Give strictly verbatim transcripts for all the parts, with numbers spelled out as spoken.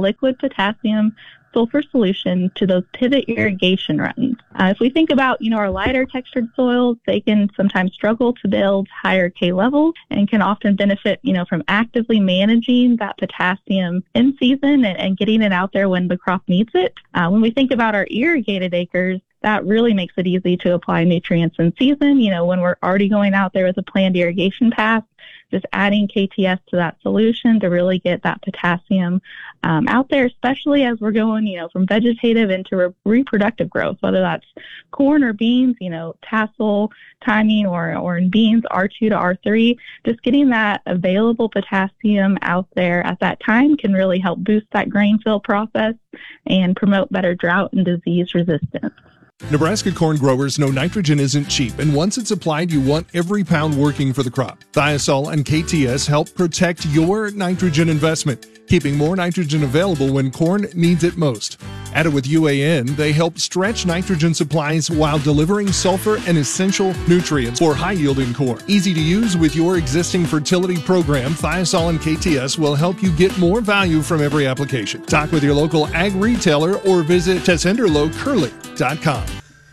liquid potassium sulfur solution to those pivot irrigation runs. Uh, if we think about, you know, our lighter textured soils, they can sometimes struggle to build higher K levels and can often benefit, you know, from actively managing that potassium in season and, and getting it out there when the crop needs it. Uh, when we think about our irrigated acres, that really makes it easy to apply nutrients in season. You know, when we're already going out there with a planned irrigation path, just adding K T S to that solution to really get that potassium um, out there, especially as we're going, you know, from vegetative into re- reproductive growth, whether that's corn or beans, you know, tassel timing, or, or in beans, R two to R three, just getting that available potassium out there at that time can really help boost that grain fill process and promote better drought and disease resistance. Nebraska corn growers know nitrogen isn't cheap, and once it's applied, you want every pound working for the crop. Thiosol and K T S help protect your nitrogen investment, keeping more nitrogen available when corn needs it most. Added with U A N, they help stretch nitrogen supplies while delivering sulfur and essential nutrients for high-yielding corn. Easy to use with your existing fertility program, Thiosol and K T S will help you get more value from every application. Talk with your local ag retailer or visit tessenderlo curly dot com.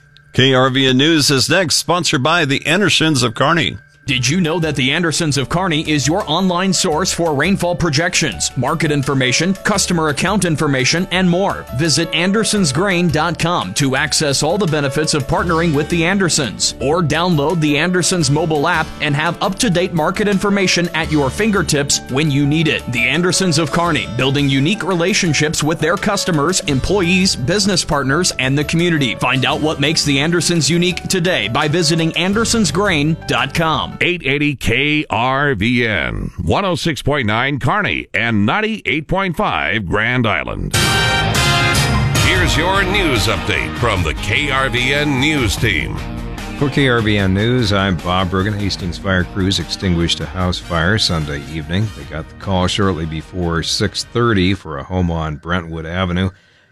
K R V N News is next, sponsored by the Andersons of Kearney. Did you know that the Andersons of Kearney is your online source for rainfall projections, market information, customer account information, and more? Visit andersons grain dot com to access all the benefits of partnering with the Andersons, or download the Andersons mobile app and have up-to-date market information at your fingertips when you need it. The Andersons of Kearney, building unique relationships with their customers, employees, business partners, and the community. Find out what makes the Andersons unique today by visiting andersons grain dot com. eight eighty K R V N, one oh six point nine Kearney and ninety-eight point five Grand Island. Here's your news update from the K R V N News Team. For K R V N News, I'm Bob Bergen. Hastings fire crews extinguished a house fire Sunday evening. They got the call shortly before six thirty for a home on Brentwood Avenue.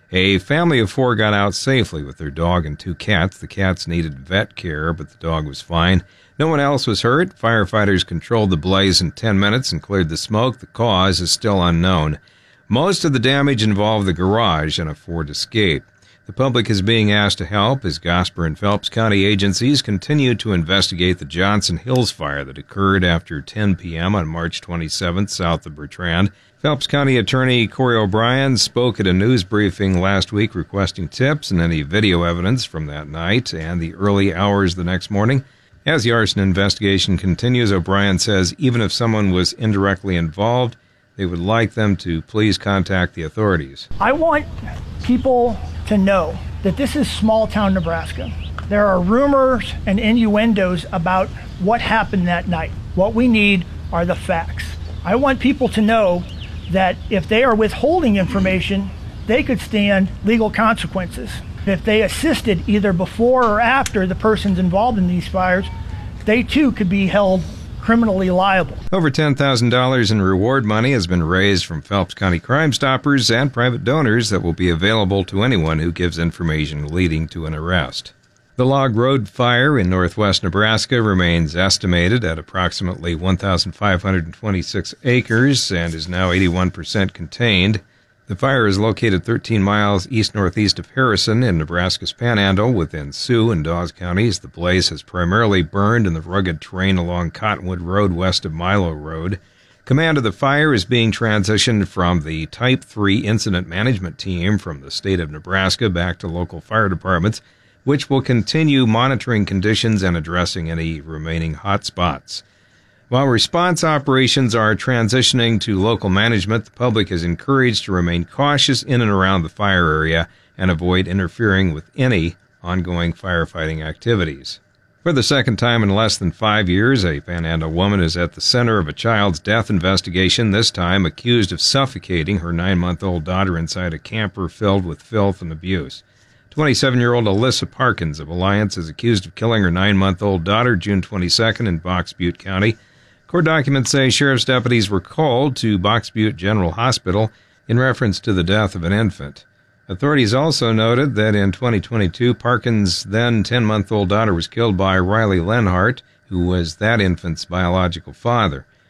A family of four got out safely with their dog and two cats. The cats needed vet care, but the dog was fine. No one else was hurt. Firefighters controlled the blaze in ten minutes and cleared the smoke. The cause is still unknown. Most of the damage involved the garage and a Ford Escape. The public is being asked to help as Gosper and Phelps County agencies continue to investigate the Johnson Hills fire that occurred after ten p.m. on March twenty-seventh south of Bertrand. Phelps County Attorney Corey O'Brien spoke at a news briefing last week requesting tips and any video evidence from that night and the early hours the next morning. As the arson investigation continues, O'Brien says even if someone was indirectly involved, they would like them to please contact the authorities. I want people to know that this is small-town Nebraska. There are rumors and innuendos about what happened that night. What we need are the facts. I want people to know that if they are withholding information, they could stand legal consequences. If they assisted either before or after the persons involved in these fires, they too could be held criminally liable. Over ten thousand dollars in reward money has been raised from Phelps County Crime Stoppers and private donors that will be available to anyone who gives information leading to an arrest. The Log Road fire in northwest Nebraska remains estimated at approximately one thousand five hundred twenty-six acres and is now eighty-one percent contained. The fire is located thirteen miles east-northeast of Harrison in Nebraska's Panhandle within Sioux and Dawes counties. The blaze has primarily burned in the rugged terrain along Cottonwood Road west of Milo Road. Command of the fire is being transitioned from the Type three Incident Management Team from the state of Nebraska back to local fire departments, which will continue monitoring conditions and addressing any remaining hot spots. While response operations are transitioning to local management, the public is encouraged to remain cautious in and around the fire area and avoid interfering with any ongoing firefighting activities. For the second time in less than five years, a Panhandle woman is at the center of a child's death investigation, this time accused of suffocating her nine-month-old daughter inside a camper filled with filth and abuse. twenty-seven-year-old Alyssa Parkins of Alliance is accused of killing her nine-month-old daughter June twenty-second in Box Butte County. Court documents say sheriff's deputies were called to Box Butte General Hospital in reference to the death of an infant. Authorities also noted that in twenty twenty-two, Parkins' then ten-month-old daughter was killed by Riley Lenhart, who was that infant's biological father.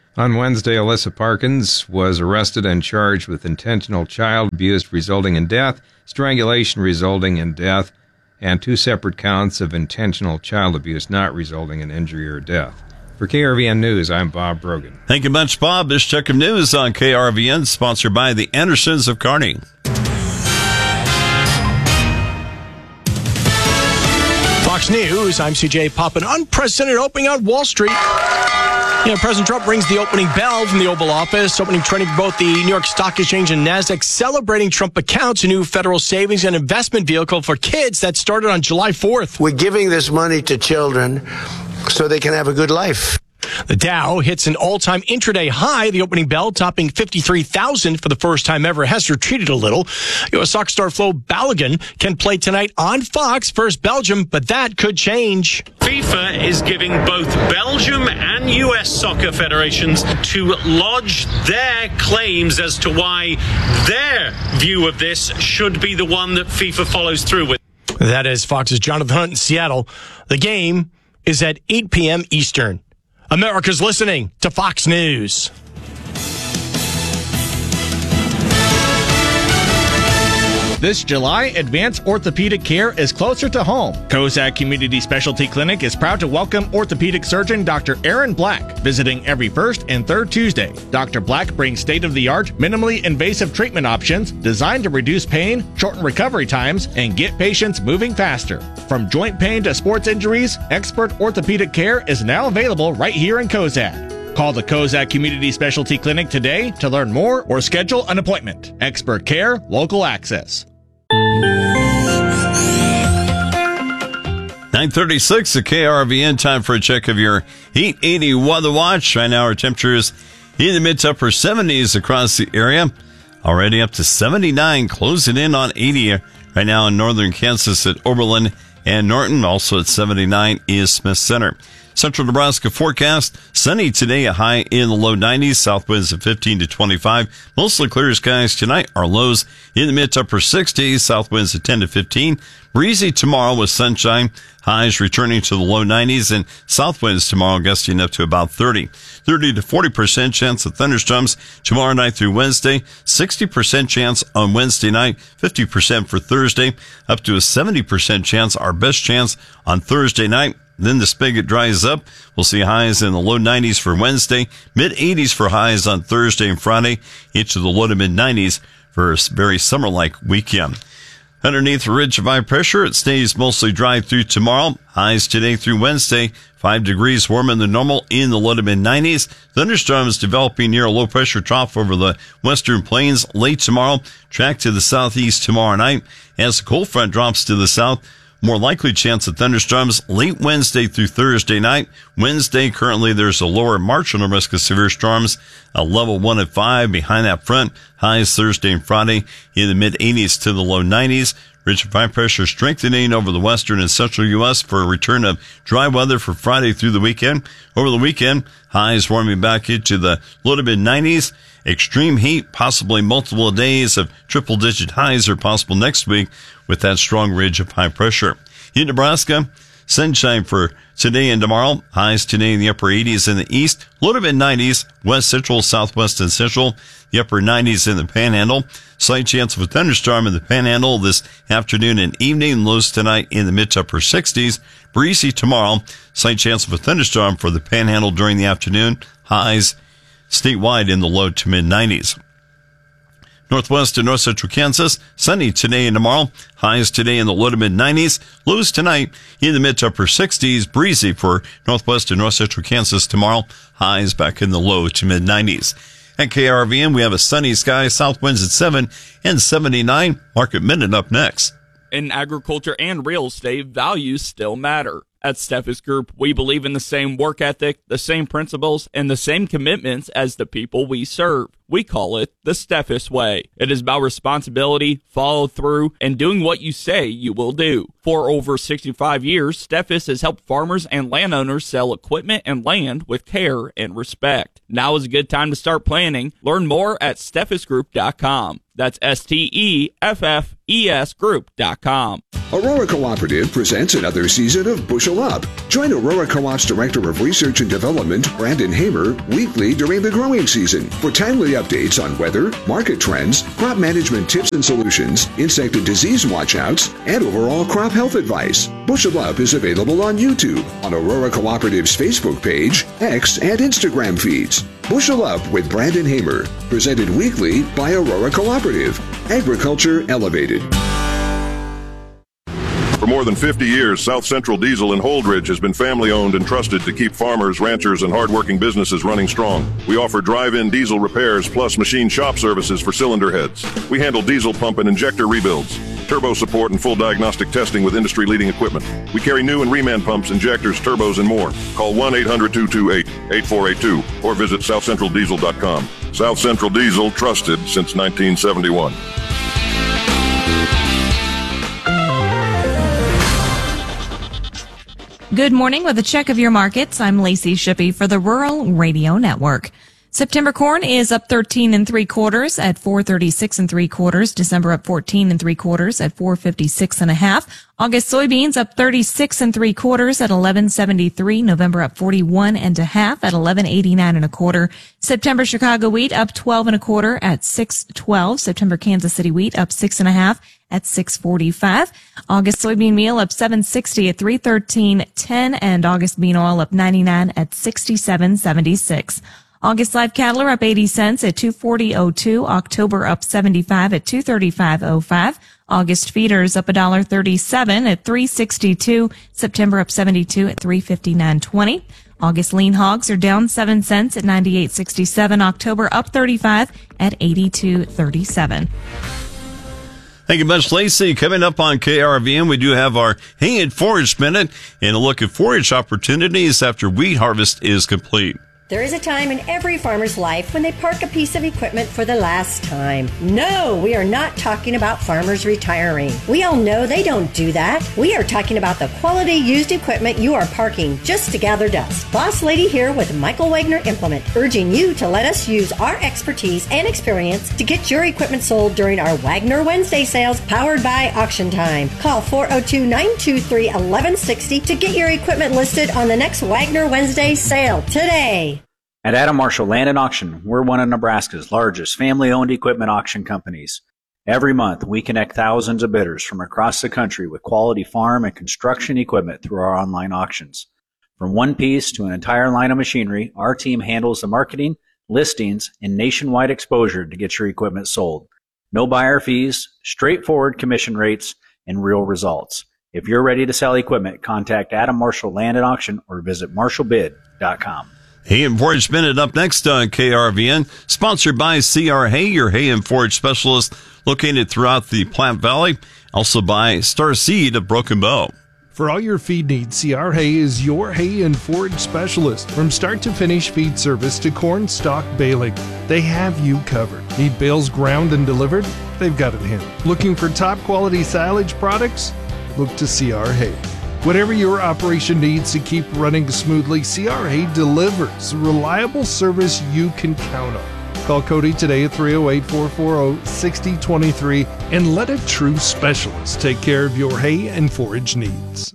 On Wednesday, Alyssa Parkins was arrested and charged with intentional child abuse resulting in death, strangulation resulting in death, and two separate counts of intentional child abuse not resulting in injury or death. For K R V N News, I'm Bob Brogan. Thank you much, Bob. This check of news on K R V N, sponsored by the Andersons of Kearney. Fox News, I'm C J Pop. An unprecedented opening on Wall Street. You know, President Trump rings the opening bell from the Oval Office, opening trading for both the New York Stock Exchange and NASDAQ, celebrating Trump Accounts, a new federal savings and investment vehicle for kids that started on July fourth. We're giving this money to children so they can have a good life. The Dow hits an all-time intraday high, the opening bell topping fifty-three thousand for the first time ever. It has retreated a little. U S soccer star Flo Balogun can play tonight on Fox versus Belgium, but that could change. FIFA is giving both Belgium and U S soccer federations to lodge their claims as to why their view of this should be the one that FIFA follows through with. That is Fox's Jonathan Hunt in Seattle. The game is at eight p.m. Eastern. America's listening to Fox News. This July, advanced orthopedic care is closer to home. Kozak Community Specialty Clinic is proud to welcome orthopedic surgeon Doctor Aaron Black, visiting every first and third Tuesday. Doctor Black brings state-of-the-art, minimally invasive treatment options designed to reduce pain, shorten recovery times, and get patients moving faster. From joint pain to sports injuries, expert orthopedic care is now available right here in Kozak. Call the Kozak Community Specialty Clinic today to learn more or schedule an appointment. Expert care, local access. nine thirty-six at K R V N, time for a check of your Heat eighty weather watch. Right now our temperatures in the mid to upper seventies across the area. Already up to seventy-nine, closing in on eighty right now in northern Kansas at Oberlin and Norton. Also at seventy-nine is Smith Center. Central Nebraska forecast, sunny today, a high in the low nineties, south winds of fifteen to twenty-five. Mostly clear skies tonight, our lows in the mid to upper sixties, south winds of ten to fifteen. Breezy tomorrow with sunshine, highs returning to the low nineties, and south winds tomorrow gusting up to about thirty. thirty to forty percent chance of thunderstorms tomorrow night through Wednesday, sixty percent chance on Wednesday night, fifty percent for Thursday, up to a seventy percent chance, our best chance on Thursday night. Then the spigot dries up. We'll see highs in the low nineties for Wednesday, mid eighties for highs on Thursday and Friday, into the low to mid nineties for a very summer-like weekend. Underneath the ridge of high pressure, it stays mostly dry through tomorrow. Highs today through Wednesday, five degrees warmer than normal in the low to mid nineties. Thunderstorms developing near a low pressure trough over the western plains late tomorrow. Track to the southeast tomorrow night. As the cold front drops to the south, more likely chance of thunderstorms late Wednesday through Thursday night. Wednesday, currently there's a lower marginal risk of severe storms, a level one at five behind that front. Highs Thursday and Friday in the mid eighties to the low nineties. Ridge of high pressure strengthening over the western and central U S for a return of dry weather for Friday through the weekend. Over the weekend, highs warming back into the low to mid nineties. Extreme heat, possibly multiple days of triple digit highs are possible next week with that strong ridge of high pressure. In Nebraska, sunshine for today and tomorrow. Highs today in the upper eighties in the east, low to mid nineties, west, central, southwest, and central. The upper nineties in the panhandle. Slight chance of a thunderstorm in the panhandle this afternoon and evening. Lows tonight in the mid to upper sixties. Breezy tomorrow. Slight chance of a thunderstorm for the panhandle during the afternoon. Highs statewide in the low to mid nineties. Northwest and north central Kansas, sunny today and tomorrow. Highs today in the low to mid nineties. Lows tonight in the mid to upper sixties. Breezy for northwest and north central Kansas tomorrow. Highs back in the low to mid nineties. At K R V N, we have a sunny sky, south winds at seven and seventy-nine. Market Minute up next. In agriculture and real estate, values still matter. At Steffes Group, we believe in the same work ethic, the same principles, and the same commitments as the people we serve. We call it the Steffes Way. It is about responsibility, follow through, and doing what you say you will do. For over sixty-five years, Steffes has helped farmers and landowners sell equipment and land with care and respect. Now is a good time to start planning. Learn more at steffes group dot com. That's S T E F F E S group dot com. Aurora Cooperative presents another season of Bushel Up. Join Aurora Co-op's Director of Research and Development, Brandon Hamer, weekly during the growing season for timely updates on weather, market trends, crop management tips and solutions, insect and disease watchouts, and overall crop health advice. Bushel Up is available on YouTube, on Aurora Cooperative's Facebook page, X, and Instagram feeds. Bushel Up with Brandon Hamer, presented weekly by Aurora Cooperative. Agriculture Elevated. For more than fifty years, South Central Diesel in Holdridge has been family-owned and trusted to keep farmers, ranchers, and hardworking businesses running strong. We offer drive-in diesel repairs plus machine shop services for cylinder heads. We handle diesel pump and injector rebuilds, turbo support, and full diagnostic testing with industry-leading equipment. We carry new and reman pumps, injectors, turbos, and more. Call one eight hundred two two eight eight four eight two or visit south central diesel dot com. South Central Diesel, trusted since nineteen seventy-one. Good morning with a check of your markets. I'm Lacey Shippey for the Rural Radio Network. September corn is up thirteen and three quarters at four thirty-six and three quarters. December up fourteen and three quarters at four fifty-six and a half. August soybeans up thirty-six and three quarters at eleven seventy-three. November up forty-one and a half at eleven eighty-nine and a quarter. September Chicago wheat up twelve and a quarter at six twelve. September Kansas City wheat up six and a half at six forty-five. August soybean meal up seven sixty at three thirteen ten, and August bean oil up ninety-nine at sixty-seven seventy-six. August live cattle are up eighty cents at two forty oh two. October up seventy-five at two thirty-five oh five. August feeders up one dollar thirty-seven at three sixty-two. September up seventy-two at three fifty-nine twenty. August lean hogs are down seven cents at ninety-eight sixty-seven. October up thirty-five at eighty-two thirty-seven. Thank you much, Lacey. Coming up on K R V N, we do have our Hay and Forage Minute and a look at forage opportunities after wheat harvest is complete. There is a time in every farmer's life when they park a piece of equipment for the last time. No, we are not talking about farmers retiring. We all know they don't do that. We are talking about the quality used equipment you are parking just to gather dust. Boss Lady here with Michael Wagner Implement, urging you to let us use our expertise and experience to get your equipment sold during our Wagner Wednesday sales powered by Auction Time. Call four oh two, nine two three, one one six oh to get your equipment listed on the next Wagner Wednesday sale today. At Adam Marshall Land and Auction, we're one of Nebraska's largest family-owned equipment auction companies. Every month, we connect thousands of bidders from across the country with quality farm and construction equipment through our online auctions. From one piece to an entire line of machinery, our team handles the marketing, listings, and nationwide exposure to get your equipment sold. No buyer fees, straightforward commission rates, and real results. If you're ready to sell equipment, contact Adam Marshall Land and Auction or visit marshall bid dot com. Hay and Forage Minute up next on K R V N, sponsored by C R Hay, your hay and forage specialist located throughout the Platte Valley. Also by Star Seed of Broken Bow. For all your feed needs, C R Hay is your hay and forage specialist. From start to finish feed service to corn stalk baling, they have you covered. Need bales ground and delivered? They've got it handled. Looking for top quality silage products? Look to C R Hay. Whatever your operation needs to keep running smoothly, C R Hay delivers reliable service you can count on. Call Cody today at three oh eight, four four oh, six oh two three and let a true specialist take care of your hay and forage needs.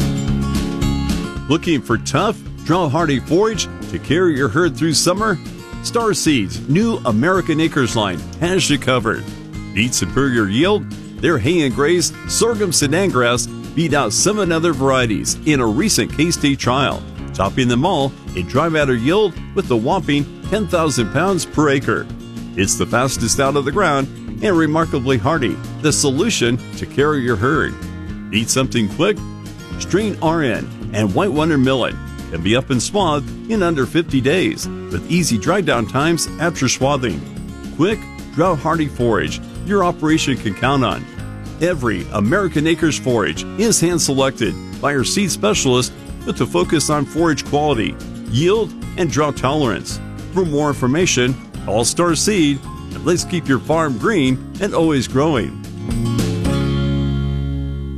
Looking for tough, drought-hardy forage to carry your herd through summer? Star Seed's new American Acres line has you covered. Need superior yield? Their hay and graze sorghum Sudan grass beat out seven other varieties in a recent K-State trial, topping them all in dry matter yield with a whopping ten thousand pounds per acre. It's the fastest out of the ground and remarkably hardy, the solution to carry your herd. Need something quick? Strain R N and White Wonder Millet can be up and swathed in under fifty days with easy dry down times after swathing. Quick, drought-hardy forage your operation can count on. Every American Acres forage is hand-selected by our seed specialist with a focus on forage quality, yield, and drought tolerance. For more information, call Star Seed, and let's keep your farm green and always growing.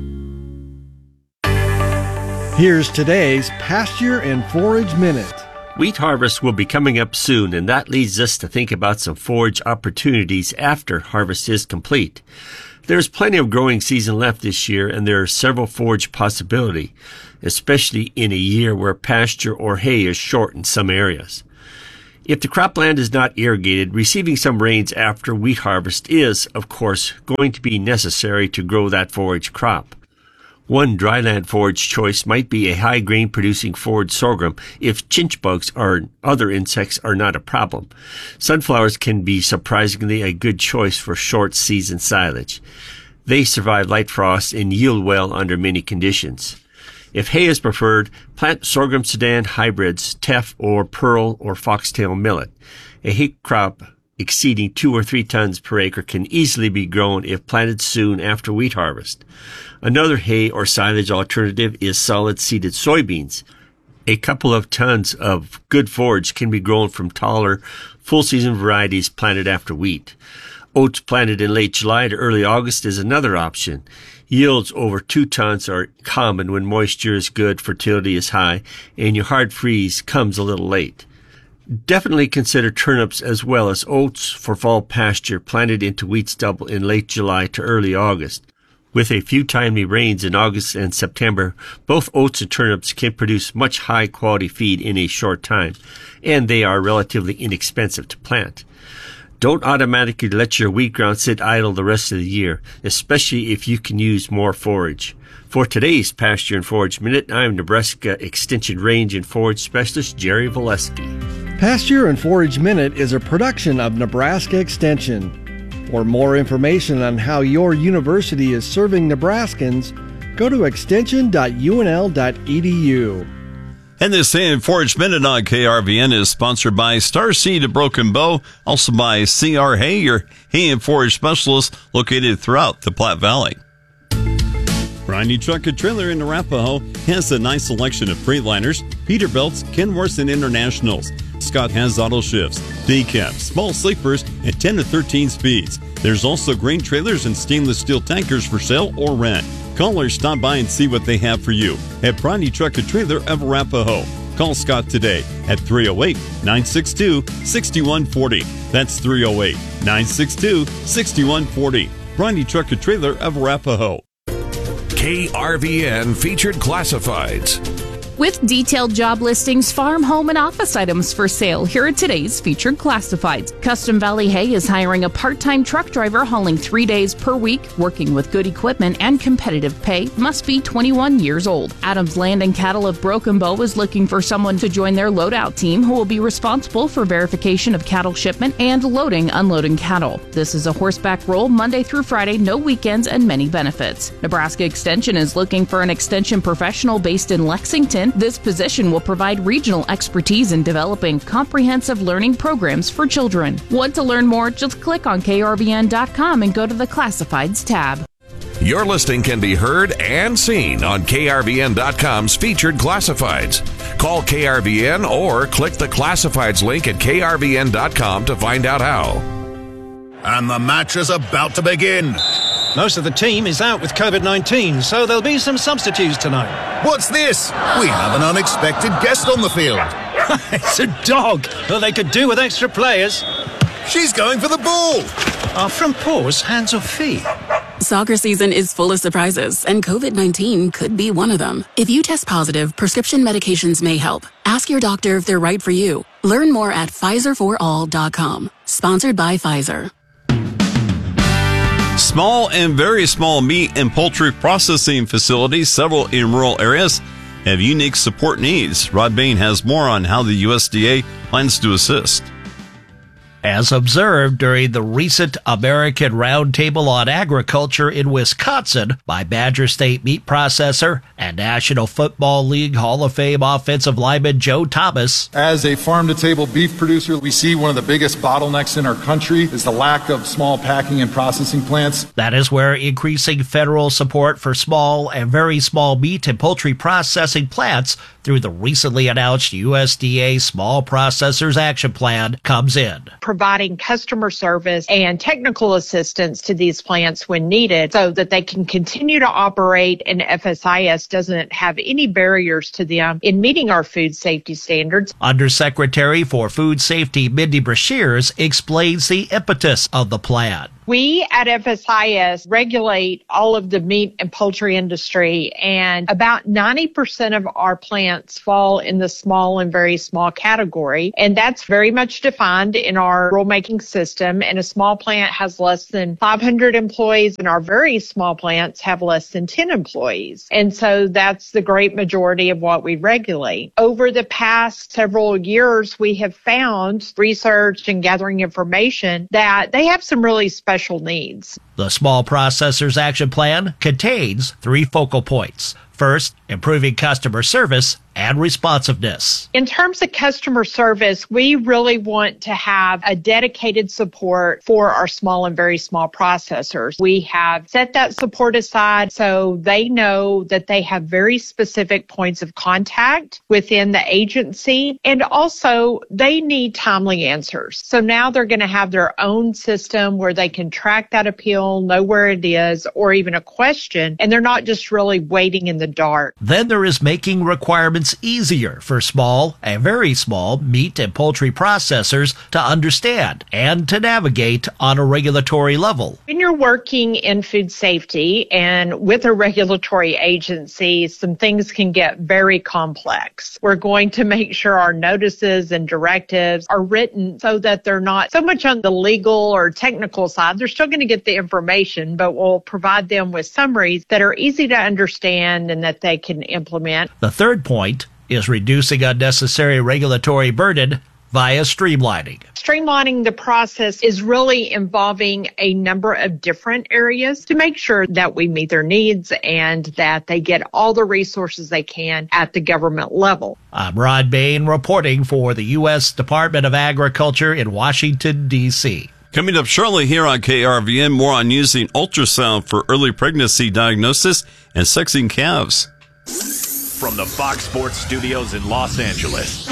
Here's today's Pasture and Forage Minute. Wheat harvest will be coming up soon, and that leads us to think about some forage opportunities after harvest is complete. There's plenty of growing season left this year, and there are several forage possibilities, especially in a year where pasture or hay is short in some areas. If the cropland is not irrigated, receiving some rains after wheat harvest is, of course, going to be necessary to grow that forage crop. One dryland forage choice might be a high grain producing forage sorghum if chinch bugs or other insects are not a problem. Sunflowers can be surprisingly a good choice for short season silage. They survive light frost and yield well under many conditions. If hay is preferred, plant sorghum Sudan hybrids, teff or pearl or foxtail millet. A hay crop exceeding two or three tons per acre can easily be grown if planted soon after wheat harvest. Another hay or silage alternative is solid seeded soybeans. A couple of tons of good forage can be grown from taller, full season varieties planted after wheat. Oats planted in late July to early August is another option. Yields over two tons are common when moisture is good, fertility is high, and your hard freeze comes a little late. Definitely consider turnips as well as oats for fall pasture planted into wheat stubble in late July to early August. With a few timely rains in August and September, both oats and turnips can produce much high-quality feed in a short time, and they are relatively inexpensive to plant. Don't automatically let your wheat ground sit idle the rest of the year, especially if you can use more forage. For today's Pasture and Forage Minute, I'm Nebraska Extension Range and Forage Specialist Jerry Valesky. Pasture and Forage Minute is a production of Nebraska Extension. For more information on how your university is serving Nebraskans, go to extension dot u n l dot e d u. And this Hay and Forage Minute on K R V N is sponsored by Starseed of Broken Bow, also by C R Hay, your hay and forage specialist located throughout the Platte Valley. Bryony Truck and Trailer in Arapahoe has a nice selection of Freightliners, Peterbilts, Kenworths, and Internationals. Scott has auto shifts, day cabs, small sleepers, and ten to thirteen speeds. There's also grain trailers and stainless steel tankers for sale or rent. Call or stop by and see what they have for you at Bryony Truck and Trailer of Arapahoe. Call Scott today at three oh eight, nine six two, six one four oh. That's three oh eight, nine six two, six one four oh. Bryony Truck and Trailer of Arapahoe. K R V N Featured Classifieds. With detailed job listings, farm, home, and office items for sale, here are today's featured classifieds. Custom Valley Hay is hiring a part-time truck driver hauling three days per week, working with good equipment and competitive pay, must be twenty-one years old. Adams Land and Cattle of Broken Bow is looking for someone to join their loadout team who will be responsible for verification of cattle shipment and loading, unloading cattle. This is a horseback role Monday through Friday, no weekends, and many benefits. Nebraska Extension is looking for an extension professional based in Lexington. This position will provide regional expertise in developing comprehensive learning programs for children. Want to learn more? Just click on K R V N dot com and go to the Classifieds tab. Your listing can be heard and seen on K R V N dot com's Featured Classifieds. Call K R V N or click the Classifieds link at K R V N dot com to find out how. And the match is about to begin. Most of the team is out with covid nineteen, so there'll be some substitutes tonight. What's this? We have an unexpected guest on the field. It's a dog. Well, they could do with extra players. She's going for the ball. Are front paws hands or feet? Soccer season is full of surprises, and covid nineteen could be one of them. If you test positive, prescription medications may help. Ask your doctor if they're right for you. Learn more at Pfizer for all dot com. Sponsored by Pfizer. Small and very small meat and poultry processing facilities, several in rural areas, have unique support needs. Rod Bain has more on how the U S D A plans to assist. As observed during the recent American Roundtable on Agriculture in Wisconsin by Badger State meat processor and National Football League Hall of Fame offensive lineman Joe Thomas. As a farm-to-table beef producer, we see one of the biggest bottlenecks in our country is the lack of small packing and processing plants. That is where increasing federal support for small and very small meat and poultry processing plants through the recently announced U S D A Small Processors Action Plan comes in. providing customer service and technical assistance to these plants when needed so that they can continue to operate, and F S I S doesn't have any barriers to them in meeting our food safety standards. Undersecretary for Food Safety Mindy Brashears explains the impetus of the plan. We at F S I S regulate all of the meat and poultry industry, and about ninety percent of our plants fall in the small and very small category. And that's very much defined in our rulemaking system. And a small plant has less than five hundred employees, and our very small plants have less than ten employees. And so that's the great majority of what we regulate. Over the past several years, we have found research and gathering information that they have some really special special needs. The Small Processors Action Plan contains three focal points. First, improving customer service and responsiveness. In terms of customer service, we really want to have a dedicated support for our small and very small processors. We have set that support aside so they know that they have very specific points of contact within the agency, and also they need timely answers. So now they're going to have their own system where they can track that appeal, know where it is, or even a question, and they're not just really waiting in the dark. Then there is making requirements easier for small and very small meat and poultry processors to understand and to navigate on a regulatory level. When you're working in food safety and with a regulatory agency, some things can get very complex. We're going to make sure our notices and directives are written so that they're not so much on the legal or technical side. They're still going to get the information, but we'll provide them with summaries that are easy to understand and that they can implement. The third point is reducing unnecessary regulatory burden via streamlining. Streamlining the process is really involving a number of different areas to make sure that we meet their needs and that they get all the resources they can at the government level. I'm Rod Bain reporting for the U S Department of Agriculture in Washington, D C Coming up shortly here on K R V N, more on using ultrasound for early pregnancy diagnosis and sexing calves. From the Fox Sports Studios in Los Angeles,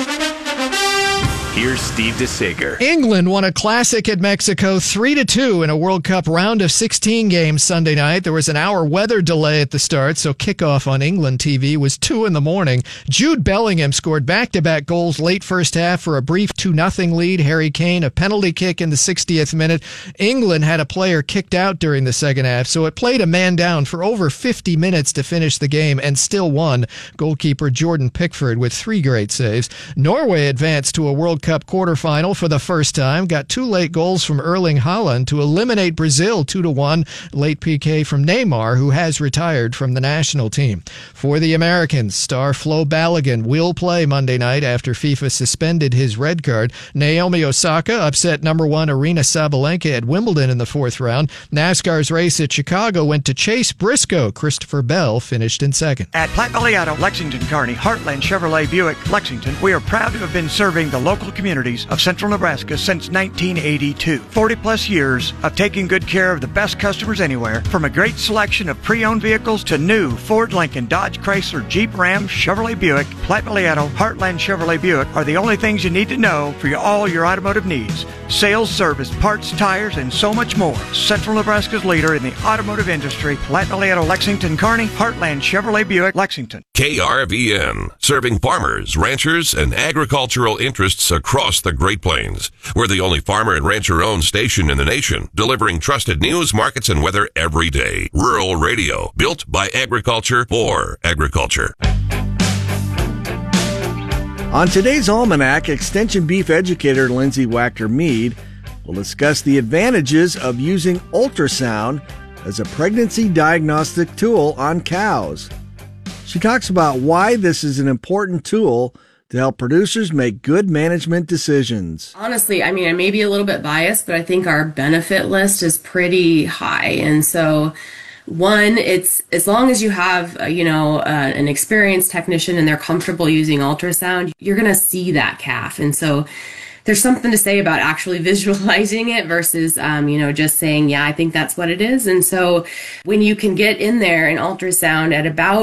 here's Steve DeSager. England won a classic at Mexico three to two in a World Cup round of sixteen games Sunday night. There was an hour weather delay at the start, so kickoff on England T V was two in the morning. Jude Bellingham scored back-to-back goals late first half for a brief two nothing lead. Harry Kane, a penalty kick in the sixtieth minute. England had a player kicked out during the second half, so it played a man down for over fifty minutes to finish the game and still won. Goalkeeper Jordan Pickford with three great saves. Norway advanced to a World Cup quarterfinal for the first time, got two late goals from Erling Haaland to eliminate Brazil two to one. Late P K from Neymar, who has retired from the national team. For the Americans, star Flo Balogun will play Monday night after FIFA suspended his red card. Naomi Osaka upset number one Arina Sabalenka at Wimbledon in the fourth round. NASCAR's race at Chicago went to Chase Briscoe. Christopher Bell finished in second. At Platte Valley Auto, Lexington, Kearney, Heartland Chevrolet Buick, Lexington, we are proud to have been serving the local communities of central Nebraska since nineteen eighty-two. forty plus years of taking good care of the best customers anywhere, from a great selection of pre-owned vehicles to new Ford, Lincoln, Dodge, Chrysler, Jeep, Ram, Chevrolet Buick. Platte Valley Auto, Heartland Chevrolet Buick are the only things you need to know for your, all your automotive needs. Sales, service, parts, tires, and so much more. Central Nebraska's leader in the automotive industry. Platte Valley Auto, Lexington, Kearney, Heartland Chevrolet Buick, Lexington. K R V N, serving farmers, ranchers, and agricultural interests across the Great Plains. We're the only farmer and rancher-owned station in the nation, delivering trusted news, markets, and weather every day. Rural Radio, built by agriculture for agriculture. On today's Almanac, Extension Beef educator Lindsay Wachter-Mead will discuss the advantages of using ultrasound as a pregnancy diagnostic tool on cows. She talks about why this is an important tool to help producers make good management decisions. Honestly, I mean, I may be a little bit biased, but I think our benefit list is pretty high. And so, one, it's as long as you have, uh, you know, uh, an experienced technician and they're comfortable using ultrasound, you're going to see that calf. And so there's something to say about actually visualizing it versus, um, you know, just saying, yeah, I think that's what it is. And so when you can get in there in ultrasound at about,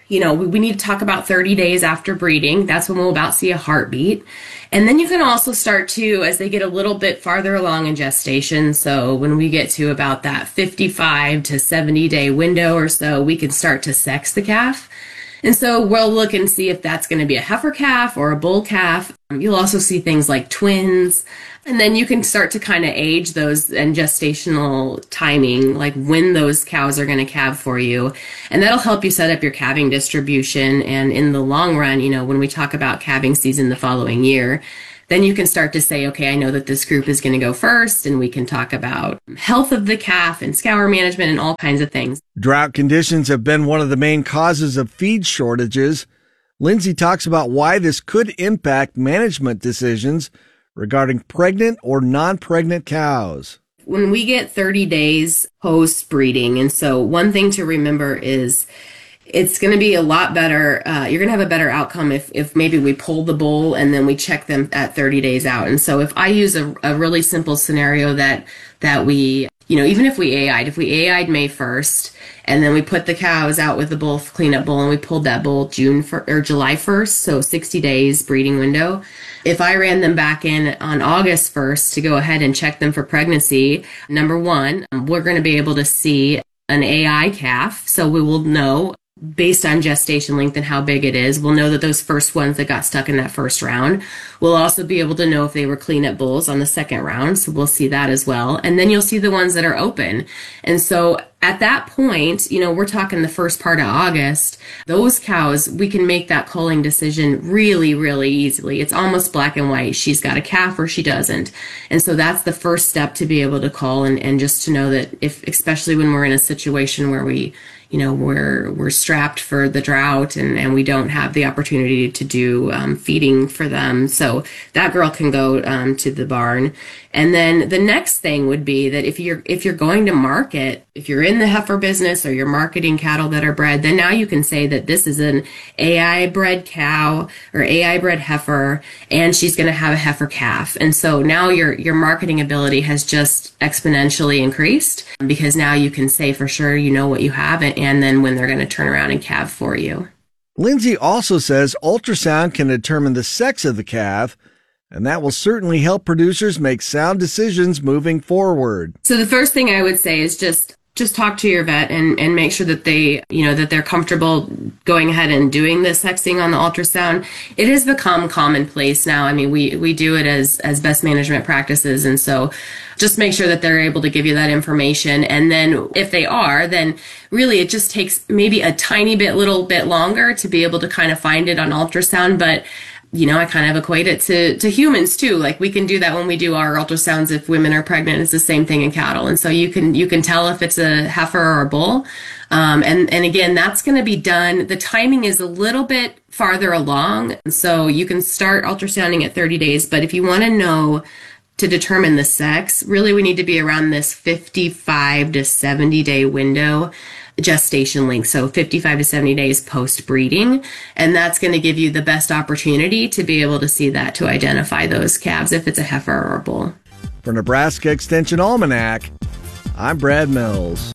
you know, we, we need to talk about thirty days after breeding. That's when we'll about see a heartbeat. And then you can also start to, as they get a little bit farther along in gestation, so when we get to about that fifty-five to seventy day window or so, we can start to sex the calf. And so we'll look and see if that's going to be a heifer calf or a bull calf. You'll also see things like twins. And then you can start to kind of age those and gestational timing, like when those cows are going to calve for you. And that'll help you set up your calving distribution. And in the long run, you know, when we talk about calving season the following year, then you can start to say, okay, I know that this group is going to go first, and we can talk about health of the calf and scour management and all kinds of things. Drought conditions have been one of the main causes of feed shortages. Lindsay talks about why this could impact management decisions regarding pregnant or non-pregnant cows. When we get thirty days post-breeding, and so one thing to remember is it's going to be a lot better. Uh, you're going to have a better outcome if, if maybe we pull the bull and then we check them at thirty days out. And so if I use a, a really simple scenario that, that we, you know, even if we A I'd, if we A I'd May first, and then we put the cows out with the bull cleanup bull and we pulled that bull June for, or July first, so sixty days breeding window. If I ran them back in on August first to go ahead and check them for pregnancy, number one, we're going to be able to see an A I calf. So we will know based on gestation length and how big it is. We'll know that those first ones that got stuck in that first round. We'll also be able to know if they were cleanup bulls on the second round. So we'll see that as well. And then you'll see the ones that are open. And so at that point, you know, we're talking the first part of August, those cows, we can make that culling decision really, really easily. It's almost black and white. She's got a calf or she doesn't. And so that's the first step to be able to cull, and, and just to know that if, especially when we're in a situation where we, you know, we're, we're strapped for the drought and, and we don't have the opportunity to do um, feeding for them. So that girl can go um, to the barn. And then the next thing would be that if you're, if you're going to market, if you're in the heifer business or you're marketing cattle that are bred, then now you can say that this is an A I bred cow or A I bred heifer, and she's going to have a heifer calf. And so now your, your marketing ability has just exponentially increased, because now you can say for sure you know what you have, and, and then when they're going to turn around and calve for you. Lindsay also says ultrasound can determine the sex of the calf, and that will certainly help producers make sound decisions moving forward. So the first thing I would say is just just talk to your vet and, and make sure that they, you know, that they're comfortable going ahead and doing the sexing on the ultrasound. It has become commonplace now. I mean, we, we do it as, as best management practices. And so just make sure that they're able to give you that information. And then if they are, then really it just takes maybe a tiny bit, little bit longer to be able to kind of find it on ultrasound. But you know, I kind of equate it to, to humans too. Like we can do that when we do our ultrasounds if women are pregnant. It's the same thing in cattle. And so you can, you can tell if it's a heifer or a bull. Um, and, and again, that's going to be done. The timing is a little bit farther along. So you can start ultrasounding at thirty days. But if you want to know to determine the sex, really we need to be around this fifty-five to seventy day window gestation length, so fifty-five to seventy days post-breeding, and that's going to give you the best opportunity to be able to see that, to identify those calves if it's a heifer or a bull. For Nebraska Extension Almanac, I'm Brad Mills.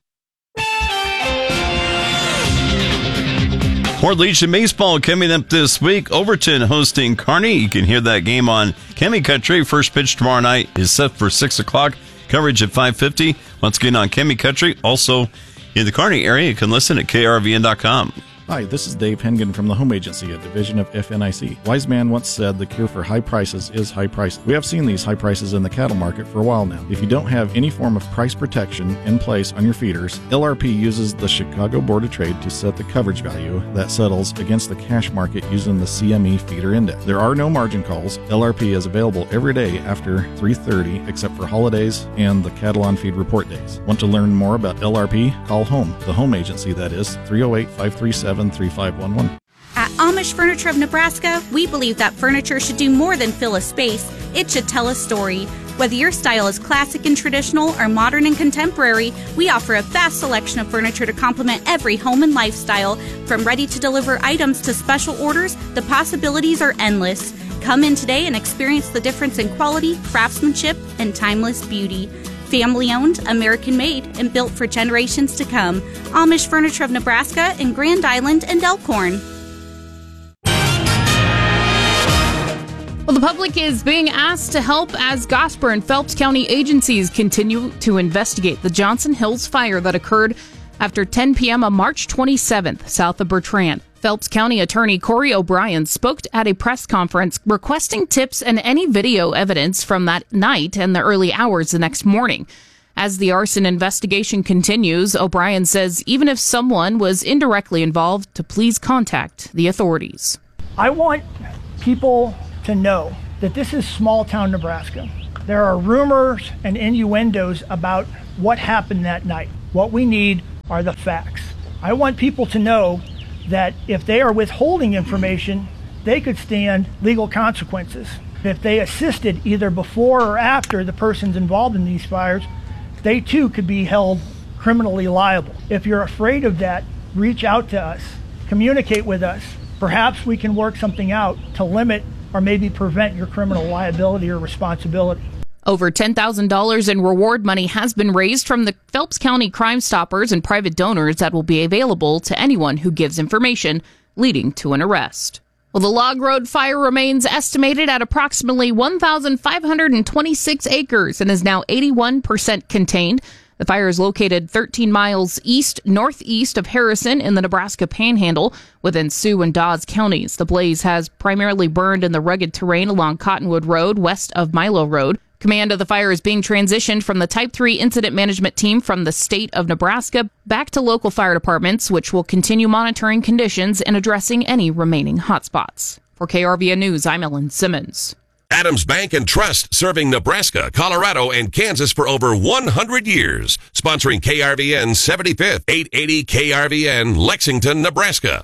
Port Legion baseball coming up this week. Overton hosting Kearney. You can hear that game on Chemi Country. First pitch tomorrow night is set for six o'clock. Coverage at five fifty. Once again on Chemi Country. Also in the Kearney area, you can listen at K R V N dot com. Hi, this is Dave Hengen from the Home Agency, a division of F N I C. Wise man once said the cure for high prices is high prices. We have seen these high prices in the cattle market for a while now. If you don't have any form of price protection in place on your feeders, L R P uses the Chicago Board of Trade to set the coverage value that settles against the cash market using the C M E feeder index. There are no margin calls. L R P is available every day after three thirty except for holidays and the cattle on feed report days. Want to learn more about L R P? Call HOME, the Home Agency, that is, three oh eight, five three seven, three five one one. At Amish Furniture of Nebraska, we believe that furniture should do more than fill a space. It should tell a story. Whether your style is classic and traditional or modern and contemporary, we offer a vast selection of furniture to complement every home and lifestyle. From ready-to-deliver items to special orders, the possibilities are endless. Come in today and experience the difference in quality, craftsmanship, and timeless beauty. Family owned, American made, and built for generations to come. Amish Furniture of Nebraska in Grand Island and Elkhorn. Well, the public is being asked to help as Gosper and Phelps County agencies continue to investigate the Johnson Hills fire that occurred after ten p.m. on March twenty-seventh, south of Bertrand. Phelps County Attorney Corey O'Brien spoke at a press conference requesting tips and any video evidence from that night and the early hours the next morning. As the arson investigation continues, O'Brien says even if someone was indirectly involved, to please contact the authorities. I want people to know that this is small town Nebraska. There are rumors and innuendos about what happened that night. What we need are the facts. I want people to know that if they are withholding information, they could stand legal consequences. If they assisted either before or after the persons involved in these fires, they too could be held criminally liable. If you're afraid of that, reach out to us, communicate with us. Perhaps we can work something out to limit or maybe prevent your criminal liability or responsibility. Over ten thousand dollars in reward money has been raised from the Phelps County Crime Stoppers and private donors that will be available to anyone who gives information leading to an arrest. Well, the Log Road fire remains estimated at approximately one thousand five hundred twenty-six acres and is now eighty-one percent contained. The fire is located thirteen miles east-northeast of Harrison in the Nebraska Panhandle within Sioux and Dawes counties. The blaze has primarily burned in the rugged terrain along Cottonwood Road west of Milo Road. Command of the fire is being transitioned from the Type three Incident Management Team from the state of Nebraska back to local fire departments, which will continue monitoring conditions and addressing any remaining hotspots. For K R V N News, I'm Ellen Simmons. Adams Bank and Trust, serving Nebraska, Colorado, and Kansas for over one hundred years. Sponsoring K R V N seventy-fifth, eight eighty K R V N, Lexington, Nebraska.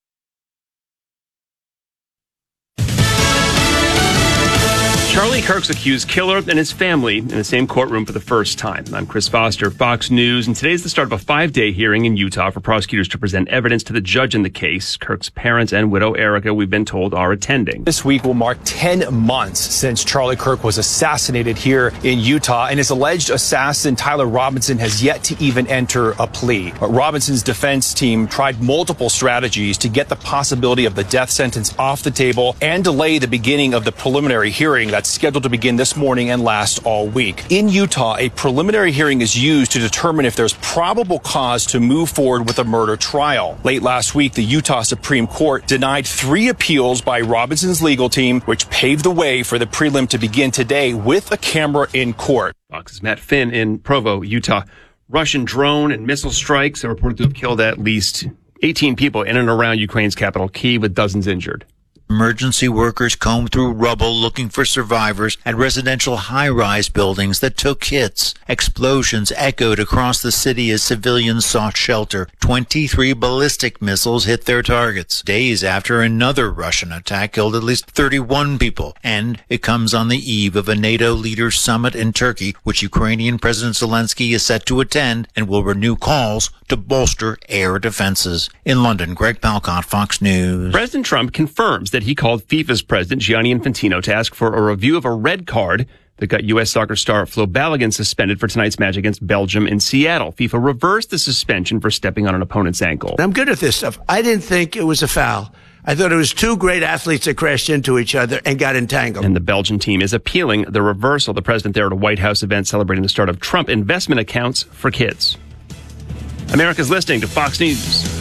Charlie Kirk's accused killer and his family in the same courtroom for the first time. I'm Chris Foster, Fox News, and today's the start of a five-day hearing in Utah for prosecutors to present evidence to the judge in the case. Kirk's parents and widow Erica, we've been told, are attending. This week will mark ten months since Charlie Kirk was assassinated here in Utah, and his alleged assassin, Tyler Robinson, has yet to even enter a plea. But Robinson's defense team tried multiple strategies to get the possibility of the death sentence off the table and delay the beginning of the preliminary hearing that's scheduled to begin this morning and last all week. In Utah, a preliminary hearing is used to determine if there's probable cause to move forward with a murder trial. Late last week, the Utah Supreme Court denied three appeals by Robinson's legal team, which paved the way for the prelim to begin today with a camera in court. Fox's Matt Finn in Provo, Utah. Russian drone and missile strikes are reported to have killed at least eighteen people in and around Ukraine's capital, Kyiv, with dozens injured. Emergency workers combed through rubble looking for survivors at residential high-rise buildings that took hits. Explosions echoed across the city as civilians sought shelter. twenty-three ballistic missiles hit their targets, days after another Russian attack killed at least thirty-one people. And it comes on the eve of a NATO leaders summit in Turkey, which Ukrainian President Zelensky is set to attend and will renew calls to bolster air defenses. In London, Greg Palcott, Fox News. President Trump confirms that he called FIFA's president, Gianni Infantino, to ask for a review of a red card that got U S soccer star Flo Balogun suspended for tonight's match against Belgium in Seattle. FIFA reversed the suspension for stepping on an opponent's ankle. I'm good at this stuff. I didn't think it was a foul. I thought it was two great athletes that crashed into each other and got entangled. And the Belgian team is appealing the reversal. The president there at a White House event celebrating the start of Trump investment accounts for kids. America's listening to Fox News.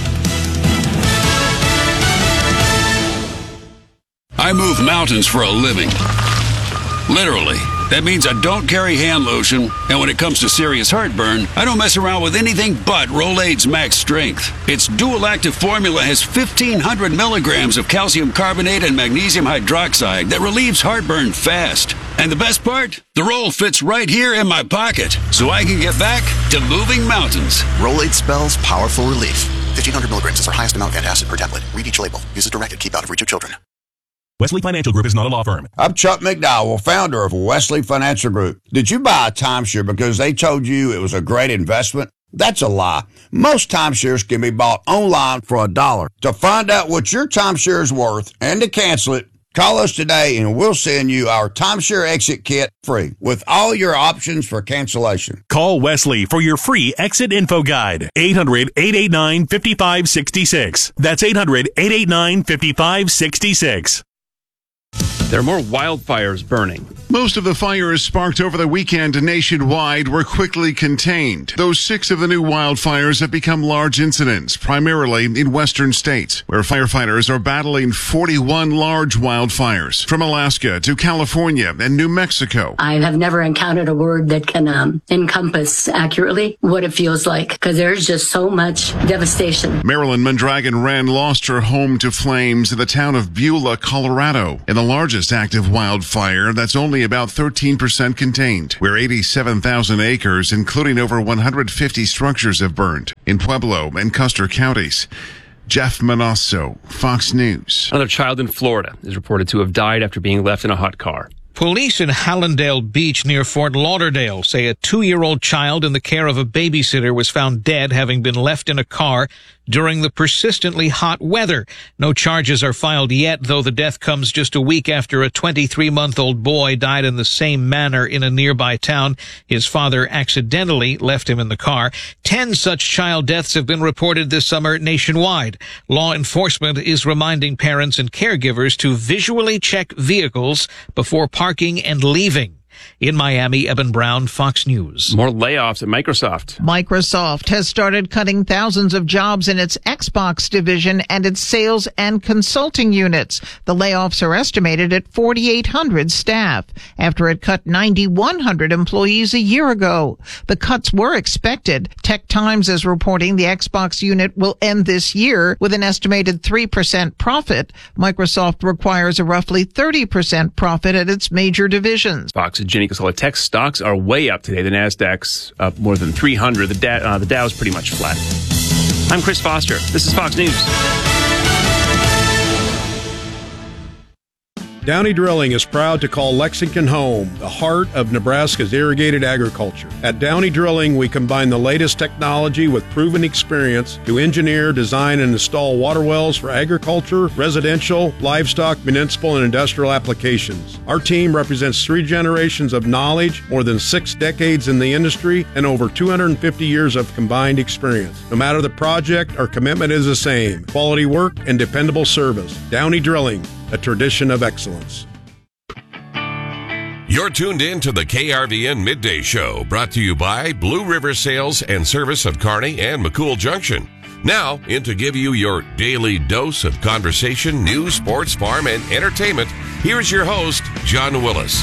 I move mountains for a living. Literally. That means I don't carry hand lotion, and when it comes to serious heartburn, I don't mess around with anything but Rolaids Max Strength. Its dual-active formula has fifteen hundred milligrams of calcium carbonate and magnesium hydroxide that relieves heartburn fast. And the best part? The roll fits right here in my pocket, so I can get back to moving mountains. Rolaids spells powerful relief. fifteen hundred milligrams is our highest amount of antacid per tablet. Read each label. Use as directed. Keep out of reach of children. Wesley Financial Group is not a law firm. I'm Chuck McDowell, founder of Wesley Financial Group. Did you buy a timeshare because they told you it was a great investment? That's a lie. Most timeshares can be bought online for a dollar. To find out what your timeshare is worth and to cancel it, Call us today and we'll send you our timeshare exit kit free with all your options for cancellation. Call Wesley for your free exit info guide. eight hundred, eight eight nine, five five six six. That's eight hundred, eight eight nine, five five six six. There are more wildfires burning. Most of the fires sparked over the weekend nationwide were quickly contained, though six of the new wildfires have become large incidents, primarily in western states, where firefighters are battling forty-one large wildfires from Alaska to California and New Mexico. I have never encountered a word that can um, encompass accurately what it feels like, because there's just so much devastation. Marilyn Mondragon Wren lost her home to flames in the town of Beulah, Colorado, in the largest active wildfire that's only about thirteen percent contained, where eighty-seven thousand acres, including over one hundred fifty structures, have burned in Pueblo and Custer counties. Jeff Manasso, Fox News. Another child in Florida is reported to have died after being left in a hot car. Police in Hallandale Beach near Fort Lauderdale say a two-year-old child in the care of a babysitter was found dead, having been left in a car during the persistently hot weather. No charges are filed yet, though the death comes just a week after a twenty-three-month-old boy died in the same manner in a nearby town. His father accidentally left him in the car. Ten such child deaths have been reported this summer nationwide. Law enforcement is reminding parents and caregivers to visually check vehicles before parking and leaving. In Miami, Eben Brown, Fox News. More layoffs at Microsoft. Microsoft has started cutting thousands of jobs in its Xbox division and its sales and consulting units. The layoffs are estimated at forty-eight hundred staff, after it cut nine thousand one hundred employees a year ago. The cuts were expected. Tech Times is reporting the Xbox unit will end this year with an estimated three percent profit. Microsoft requires a roughly thirty percent profit at its major divisions. Fox and Ginny Casella tech stocks are way up today. The Nasdaq's up more than three hundred. The, da- uh, the Dow's pretty much flat. I'm Chris Foster. This is Fox News. Downey Drilling is proud to call Lexington home, the heart of Nebraska's irrigated agriculture. At Downey Drilling, we combine the latest technology with proven experience to engineer, design, and install water wells for agriculture, residential, livestock, municipal, and industrial applications. Our team represents three generations of knowledge, more than six decades in the industry, and over two hundred fifty years of combined experience. No matter the project, our commitment is the same: quality work and dependable service. Downey Drilling, a tradition of excellence. You're tuned in to the K R V N Midday Show, brought to you by Blue River Sales and Service of Kearney and McCool Junction. Now, in to give you your daily dose of conversation, news, sports, farm, and entertainment, here's your host, John Willis.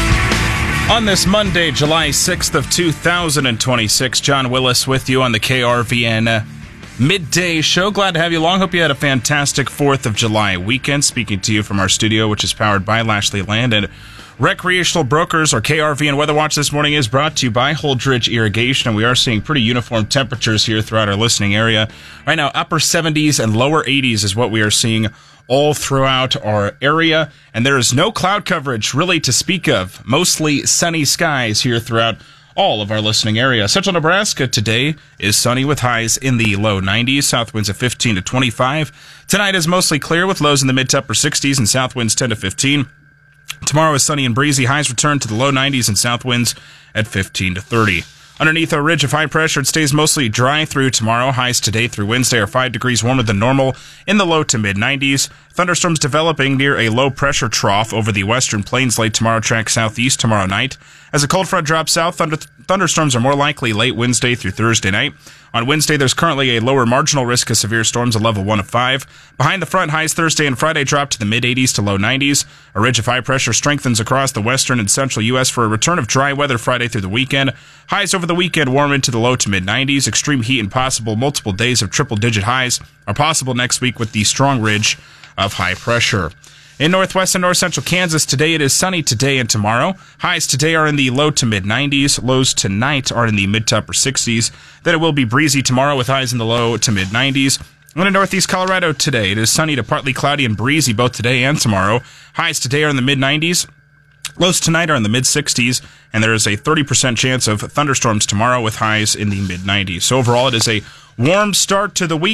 On this Monday, July sixth of two thousand twenty-six, John Willis with you on the K R V N uh, Midday Show. Glad to have you along. Hope you had a fantastic fourth of July weekend. Speaking to you from our studio, which is powered by Lashley Land and Recreational Brokers. Our K R V N Weather Watch this morning is brought to you by Holdridge Irrigation, and we are seeing pretty uniform temperatures here throughout our listening area. Right now, upper seventies and lower eighties is what we are seeing all throughout our area, and there is no cloud coverage really to speak of. Mostly sunny skies here throughout all of our listening area. Central Nebraska today is sunny with highs in the low nineties, south winds of fifteen to twenty-five. Tonight is mostly clear with lows in the mid to upper sixties and south winds ten to fifteen. Tomorrow is sunny and breezy. Highs return to the low nineties and south winds at fifteen to thirty. Underneath our ridge of high pressure, it stays mostly dry through tomorrow. Highs today through Wednesday are five degrees warmer than normal in the low to mid nineties. Thunderstorms developing near a low pressure trough over the western plains late tomorrow, track southeast tomorrow night. As a cold front drops south, thunder- thunderstorms are more likely late Wednesday through Thursday night. On Wednesday, there's currently a lower marginal risk of severe storms, a level one of five. Behind the front, highs Thursday and Friday drop to the mid eighties to low nineties. A ridge of high pressure strengthens across the western and central U S for a return of dry weather Friday through the weekend. Highs over the weekend warm into the low to mid nineties. Extreme heat and possible multiple days of triple-digit highs are possible next week with the strong ridge of high pressure. In northwest and north central Kansas, today it is sunny today and tomorrow. Highs today are in the low to mid nineties. Lows tonight are in the mid to upper sixties. Then it will be breezy tomorrow with highs in the low to mid nineties. And in northeast Colorado today, it is sunny to partly cloudy and breezy both today and tomorrow. Highs today are in the mid nineties. Lows tonight are in the mid sixties, and there is a thirty percent chance of thunderstorms tomorrow with highs in the mid nineties. So overall, it is a warm start to the week.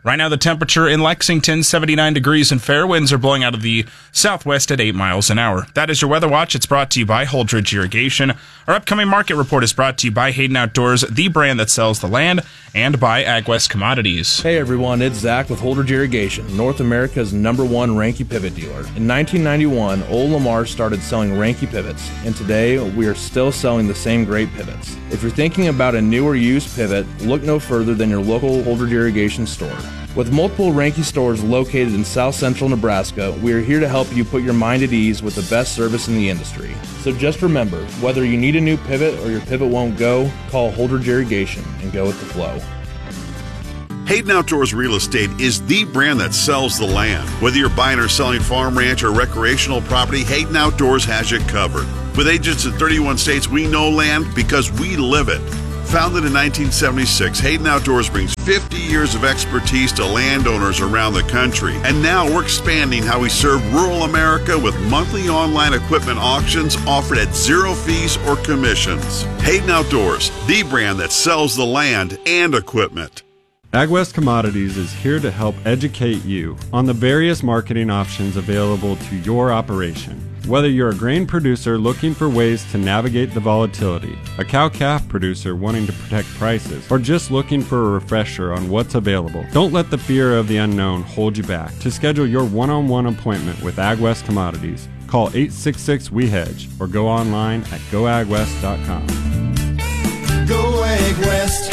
Right now, the temperature in Lexington, seventy-nine degrees, and fair winds are blowing out of the southwest at eight miles an hour. That is your Weather Watch. It's brought to you by Holdridge Irrigation. Our upcoming market report is brought to you by Hayden Outdoors, the brand that sells the land, and by AgWest Commodities. Hey everyone, it's Zach with Holdridge Irrigation, North America's number one Ranke pivot dealer. In nineteen ninety-one, Old Lamar started selling Ranke pivots, and today we are still selling the same great pivots. If you're thinking about a new or used pivot, look no further than your local Holdridge Irrigation store. With multiple Ranke stores located in south central Nebraska, we are here to help you put your mind at ease with the best service in the industry. So just remember, whether you need a new pivot or your pivot won't go, call Holdridge Irrigation and go with the flow. Hayden Outdoors Real Estate is the brand that sells the land. Whether you're buying or selling farm, ranch, or recreational property, Hayden Outdoors has you covered. With agents in thirty-one states, we know land because we live it. Founded in nineteen seventy-six, Hayden Outdoors brings fifty years of expertise to landowners around the country. And now we're expanding how we serve rural America with monthly online equipment auctions offered at zero fees or commissions. Hayden Outdoors, the brand that sells the land and equipment. AgWest Commodities is here to help educate you on the various marketing options available to your operation. Whether you're a grain producer looking for ways to navigate the volatility, a cow-calf producer wanting to protect prices, or just looking for a refresher on what's available, don't let the fear of the unknown hold you back. To schedule your one-on-one appointment with AgWest Commodities, call eight six six, W E hedge or go online at go ag west dot com. Go AgWest.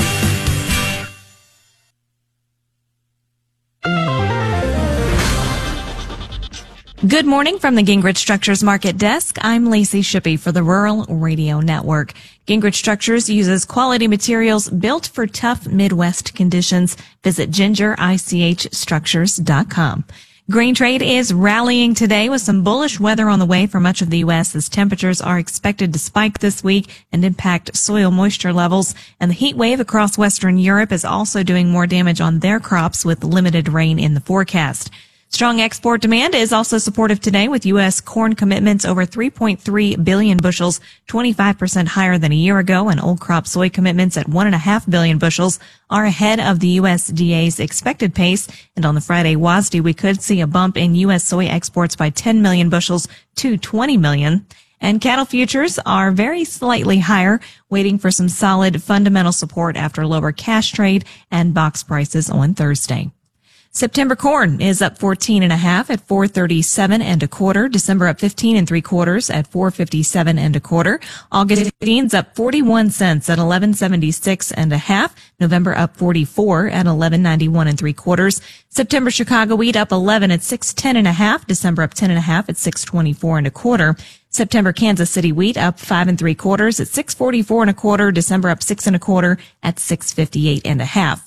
Good morning from the Gingrich Structures Market Desk. I'm Lacey Shippey for the Rural Radio Network. Gingrich Structures uses quality materials built for tough Midwest conditions. Visit ginger I C H structures dot com. Grain trade is rallying today with some bullish weather on the way for much of the U S as temperatures are expected to spike this week and impact soil moisture levels. And the heat wave across Western Europe is also doing more damage on their crops with limited rain in the forecast. Strong export demand is also supportive today with U S corn commitments over three point three billion bushels, twenty-five percent higher than a year ago, and old crop soy commitments at one point five billion bushels are ahead of the U S D A's expected pace. And on the Friday W A S D, we could see a bump in U S soy exports by ten million bushels to twenty million. And cattle futures are very slightly higher, waiting for some solid fundamental support after lower cash trade and box prices on Thursday. September corn is up fourteen and a half at four thirty-seven and a quarter. December up fifteen and three quarters at four fifty-seven and a quarter. August beans up forty-one cents at eleven seventy-six and a half. November up forty-four at eleven ninety-one and three quarters. September Chicago wheat up eleven at six ten and a half. December up ten and a half at six twenty-four and a quarter. September Kansas City wheat up five and three quarters at six forty-four and a quarter. December up six and a quarter at six fifty-eight and a half.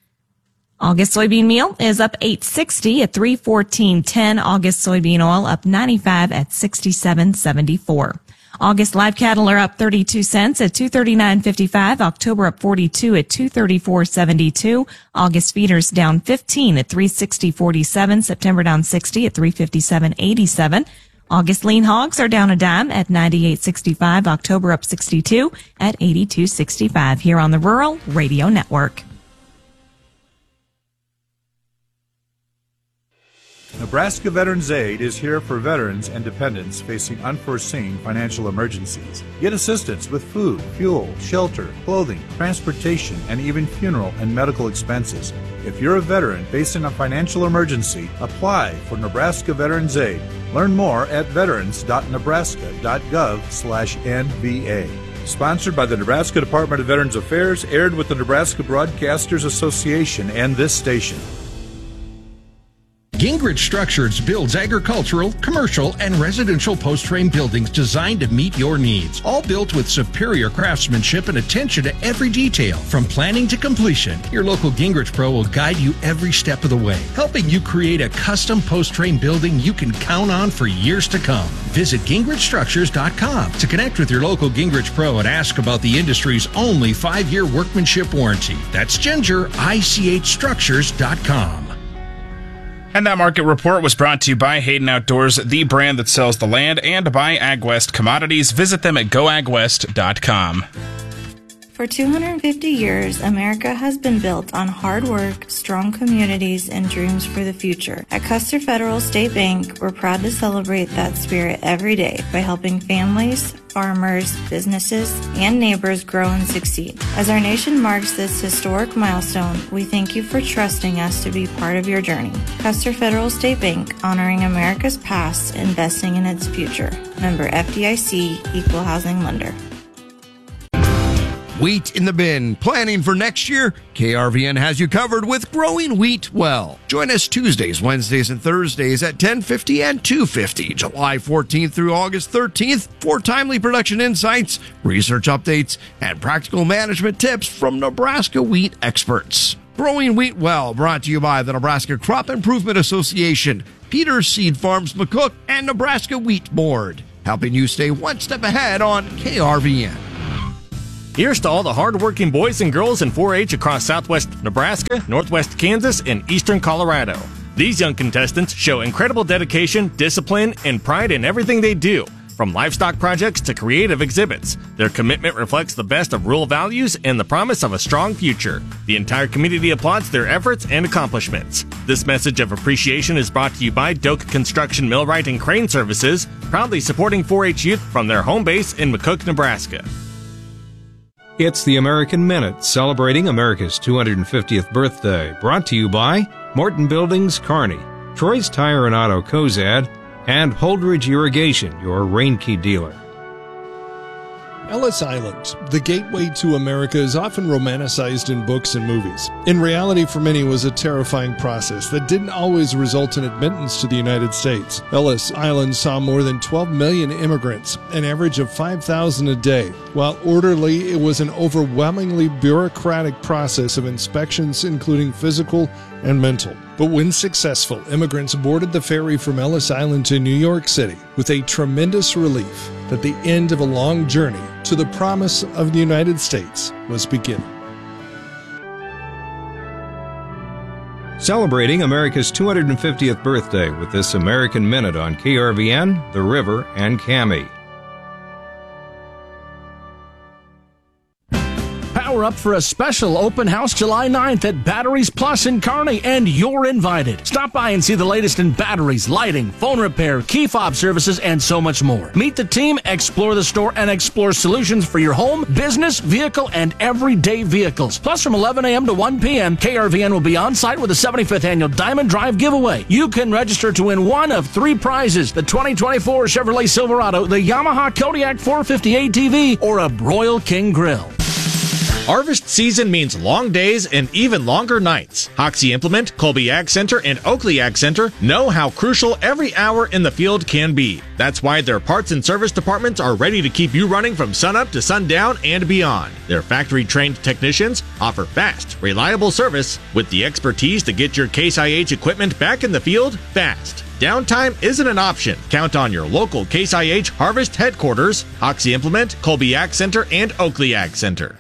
August soybean meal is up eight sixty at three fourteen ten. August soybean oil up ninety-five at sixty-seven seventy-four. August live cattle are up thirty-two cents at two thirty-nine fifty-five. October up forty-two at two thirty-four seventy-two. August feeders down fifteen at three sixty forty-seven. September down sixty at three fifty-seven eighty-seven. August lean hogs are down a dime at ninety-eight sixty-five. October up sixty-two at eighty-two sixty-five here on the Rural Radio Network. Nebraska Veterans Aid is here for veterans and dependents facing unforeseen financial emergencies. Get assistance with food, fuel, shelter, clothing, transportation, and even funeral and medical expenses. If you're a veteran facing a financial emergency, apply for Nebraska Veterans Aid. Learn more at veterans dot nebraska dot gov slash N V A. Sponsored by the Nebraska Department of Veterans Affairs, aired with the Nebraska Broadcasters Association and this station. Gingrich Structures builds agricultural, commercial, and residential post-frame buildings designed to meet your needs. All built with superior craftsmanship and attention to every detail. From planning to completion, your local Gingrich Pro will guide you every step of the way, helping you create a custom post-frame building you can count on for years to come. Visit gingrich structures dot com to connect with your local Gingrich Pro and ask about the industry's only five-year workmanship warranty. That's ginger I C H structures dot com. And that market report was brought to you by Hayden Outdoors, the brand that sells the land, and by AgWest Commodities. Visit them at go ag west dot com. For two hundred fifty years, America has been built on hard work, strong communities, and dreams for the future. At Custer Federal State Bank, we're proud to celebrate that spirit every day by helping families, farmers, businesses, and neighbors grow and succeed. As our nation marks this historic milestone, we thank you for trusting us to be part of your journey. Custer Federal State Bank, honoring America's past, investing in its future. Member F D I C, Equal Housing Lender. Wheat in the bin. Planning for next year? K R V N has you covered with Growing Wheat Well. Join us Tuesdays, Wednesdays, and Thursdays at ten fifty and two fifty, July fourteenth through August thirteenth for timely production insights, research updates, and practical management tips from Nebraska wheat experts. Growing Wheat Well, brought to you by the Nebraska Crop Improvement Association, Peters Seed Farms McCook, and Nebraska Wheat Board, helping you stay one step ahead on K R V N. Here's to all the hardworking boys and girls in four H across southwest Nebraska, northwest Kansas, and eastern Colorado. These young contestants show incredible dedication, discipline, and pride in everything they do, from livestock projects to creative exhibits. Their commitment reflects the best of rural values and the promise of a strong future. The entire community applauds their efforts and accomplishments. This message of appreciation is brought to you by Doak Construction Millwright and Crane Services, proudly supporting four H youth from their home base in McCook, Nebraska. It's the American Minute, celebrating America's two hundred fiftieth birthday. Brought to you by Morton Buildings, Kearney, Troy's Tire and Auto Cozad, and Holdridge Irrigation, your Rainkey dealer. Ellis Island, the gateway to America, is often romanticized in books and movies. In reality, for many, it was a terrifying process that didn't always result in admittance to the United States. Ellis Island saw more than twelve million immigrants, an average of five thousand a day. While orderly, it was an overwhelmingly bureaucratic process of inspections, including physical and mental. But when successful, immigrants boarded the ferry from Ellis Island to New York City with a tremendous relief that the end of a long journey to the promise of the United States was beginning. Celebrating America's two hundred fiftieth birthday with this American Minute on K R V N, The River, and C A M I. Power up for a special open house July ninth at Batteries Plus in Kearney, and you're invited. Stop by and see the latest in batteries, lighting, phone repair, key fob services, and so much more. Meet the team, explore the store, and explore solutions for your home, business, vehicle, and everyday vehicles. Plus, from eleven a.m. to one p.m., K R V N will be on site with the seventy-fifth Annual Diamond Drive giveaway. You can register to win one of three prizes: the twenty twenty-four Chevrolet Silverado, the Yamaha Kodiak four fifty A T V, or a Broil King Grill. Harvest season means long days and even longer nights. Hoxie Implement, Colby Ag Center, and Oakley Ag Center know how crucial every hour in the field can be. That's why their parts and service departments are ready to keep you running from sunup to sundown and beyond. Their factory-trained technicians offer fast, reliable service with the expertise to get your Case I H equipment back in the field fast. Downtime isn't an option. Count on your local Case I H Harvest headquarters, Hoxie Implement, Colby Ag Center, and Oakley Ag Center.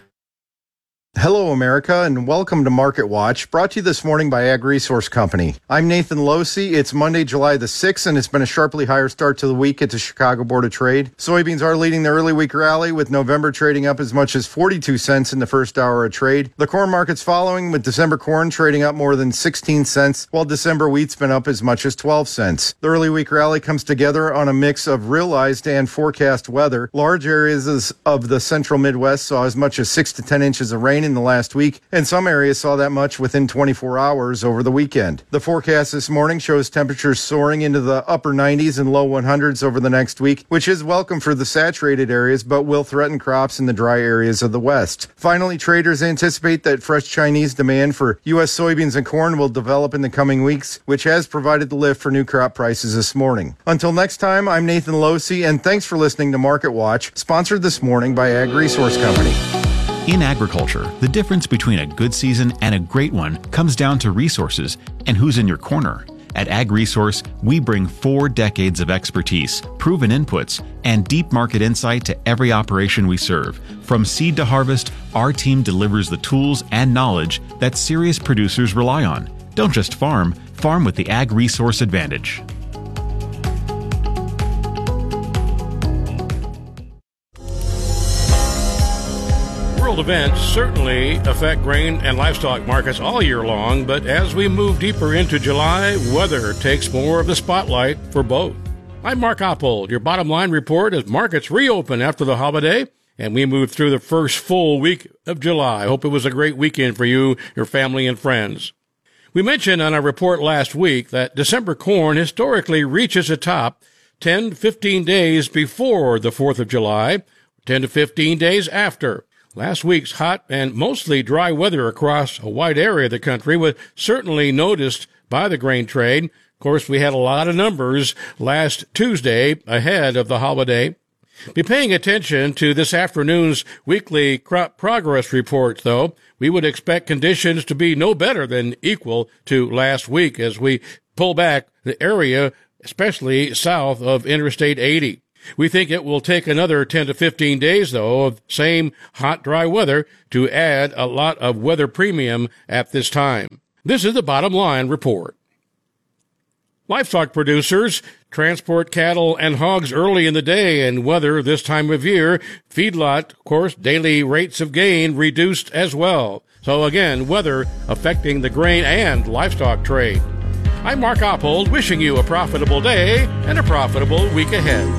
Hello, America, and welcome to Market Watch, brought to you this morning by Ag Resource Company. I'm Nathan Losey. It's Monday, July the sixth, and it's been a sharply higher start to the week at the Chicago Board of Trade. Soybeans are leading the early week rally, with November trading up as much as forty-two cents in the first hour of trade. The corn market's following, with December corn trading up more than sixteen cents, while December wheat's been up as much as twelve cents. The early week rally comes together on a mix of realized and forecast weather. Large areas of the central Midwest saw as much as six to ten inches of rain in the last week, and some areas saw that much within twenty-four hours over the weekend. The forecast this morning shows temperatures soaring into the upper nineties and low hundreds over the next week, which is welcome for the saturated areas, but will threaten crops in the dry areas of the West. Finally, traders anticipate that fresh Chinese demand for U S soybeans and corn will develop in the coming weeks, which has provided the lift for new crop prices this morning. Until next time, I'm Nathan Losey, and thanks for listening to Market Watch, sponsored this morning by Ag Resource Company. In agriculture, the difference between a good season and a great one comes down to resources and who's in your corner. At Ag Resource, we bring four decades of expertise, proven inputs, and deep market insight to every operation we serve. From seed to harvest, our team delivers the tools and knowledge that serious producers rely on. Don't just farm, farm with the Ag Resource Advantage. world events certainly affect grain and livestock markets all year long, but as we move deeper into July, weather takes more of the spotlight for both. I'm Mark Oppold. Your bottom line report as markets reopen after the holiday, and we move through the first full week of July. I hope it was a great weekend for you, your family, and friends. We mentioned on our report last week that December corn historically reaches a top ten to fifteen days before the fourth of July, ten to fifteen days after. Last week's hot and mostly dry weather across a wide area of the country was certainly noticed by the grain trade. Of course, we had a lot of numbers last Tuesday ahead of the holiday. Be paying attention to this afternoon's weekly crop progress report, though. We would expect conditions to be no better than equal to last week as we pull back the area, especially south of Interstate eighty. We think it will take another ten to fifteen days, though, of same hot, dry weather to add a lot of weather premium at this time. This is the bottom line report. Livestock producers transport cattle and hogs early in the day, and weather this time of year, feedlot, of course, daily rates of gain reduced as well. So again, weather affecting the grain and livestock trade. I'm Mark Oppold, wishing you a profitable day and a profitable week ahead.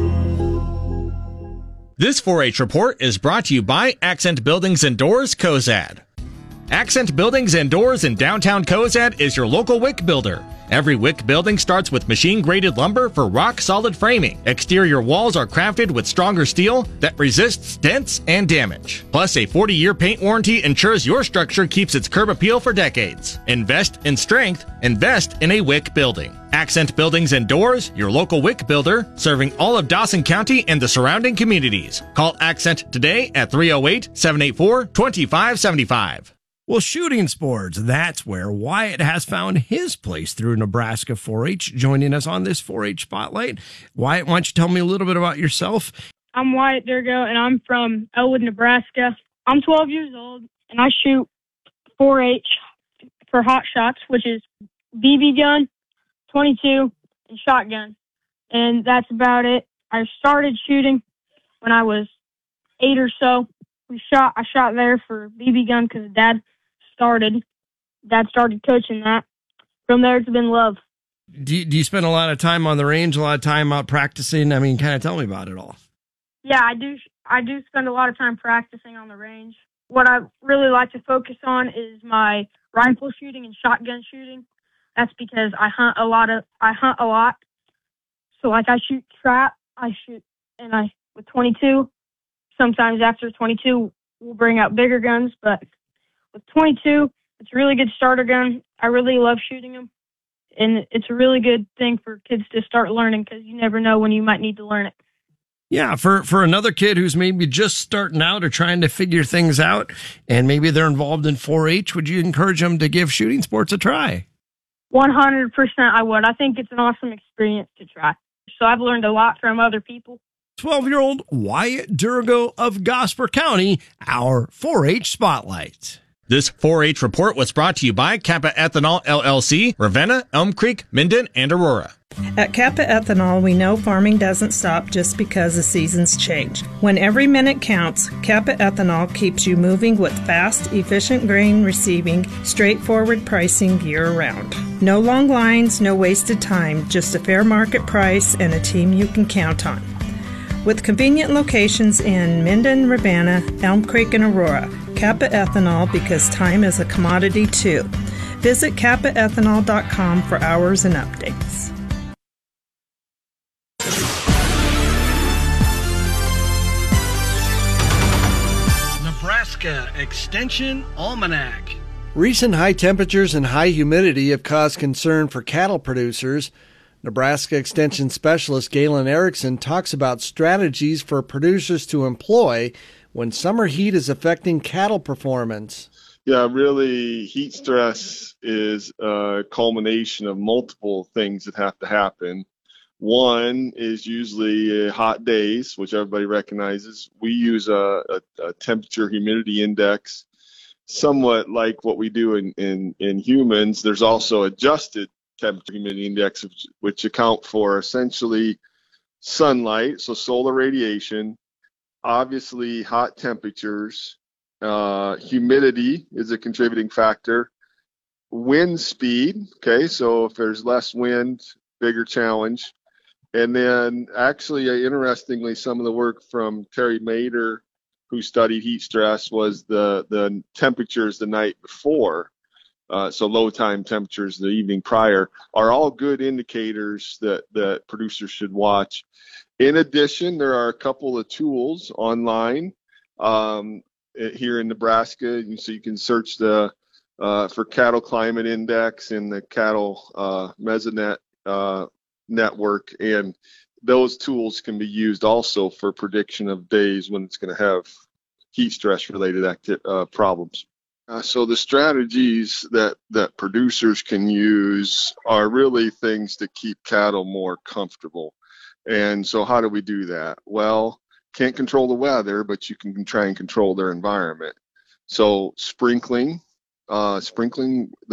This four H report is brought to you by Accent Buildings and Doors, Cozad. Accent Buildings and Doors in downtown Cozad is your local wick builder. Every wick building starts with machine-graded lumber for rock-solid framing. Exterior walls are crafted with stronger steel that resists dents and damage. Plus, a forty-year paint warranty ensures your structure keeps its curb appeal for decades. Invest in strength. Invest in a wick building. Accent Buildings and Doors, your local wick builder, serving all of Dawson County and the surrounding communities. Call Accent today at three oh eight, seven eight four, two five seven five. Well, shooting sports, that's where Wyatt has found his place through Nebraska four H, joining us on this four H Spotlight. Wyatt, why don't you tell me a little bit about yourself? I'm Wyatt Durgo, and I'm from Elwood, Nebraska. I'm twelve years old, and I shoot four H for hot shots, which is B B gun, twenty-two, and shotgun. And that's about it. I started shooting when I was eight or so. We shot. I shot there for B B gun because Dad started. Dad started coaching that. From there, it's been love. Do you, do you spend a lot of time on the range, a lot of time out practicing? I mean, kind of tell me about it all. Yeah, I do. I do spend a lot of time practicing on the range. What I really like to focus on is my rifle shooting and shotgun shooting. That's because I hunt a lot of. I hunt a lot. So, like, I shoot trap. I shoot, and I with twenty-two. Sometimes after twenty-two, we'll bring out bigger guns, but with twenty-two, it's a really good starter gun. I really love shooting them, and it's a really good thing for kids to start learning because you never know when you might need to learn it. Yeah, for, for another kid who's maybe just starting out or trying to figure things out, and maybe they're involved in four H, would you encourage them to give shooting sports a try? one hundred percent I would. I think it's an awesome experience to try. So I've learned a lot from other people. twelve-year-old Wyatt Durgo of Gosper County, our four H Spotlight. This four H report was brought to you by Kappa Ethanol, L L C, Ravenna, Elm Creek, Minden, and Aurora. At Kappa Ethanol, we know farming doesn't stop just because the seasons change. When every minute counts, Kappa Ethanol keeps you moving with fast, efficient grain receiving, straightforward pricing year-round. No long lines, no wasted time, just a fair market price and a team you can count on. With convenient locations in Minden, Ravenna, Elm Creek, and Aurora, Kappa Ethanol, because time is a commodity too. Visit kappa ethanol dot com for hours and updates. Nebraska Extension Almanac. Recent high temperatures and high humidity have caused concern for cattle producers. Nebraska Extension Specialist Galen Erickson talks about strategies for producers to employ when summer heat is affecting cattle performance. Yeah, really, heat stress is a culmination of multiple things that have to happen. One is usually hot days, which everybody recognizes. We use a, a, a temperature humidity index, somewhat like what we do in, in, in humans. There's also adjusted temperature humidity index, which, which account for essentially sunlight, so solar radiation, obviously hot temperatures, Uh, humidity is a contributing factor. Wind speed, okay, so if there's less wind, bigger challenge. And then actually, uh, interestingly, some of the work from Terry Mader, who studied heat stress, was the, the temperatures the night before. Uh, so low time temperatures the evening prior are all good indicators that, that producers should watch. In addition, there are a couple of tools online um, here in Nebraska. So you can search the uh, for Cattle Climate Index in the Cattle uh, Mesonet uh, network, and those tools can be used also for prediction of days when it's going to have heat stress related acti- uh, problems. Uh, so the strategies that, that producers can use are really things to keep cattle more comfortable. And so how do we do that? Well, can't control the weather, but you can try and control their environment. So sprinkling, uh, sprinkling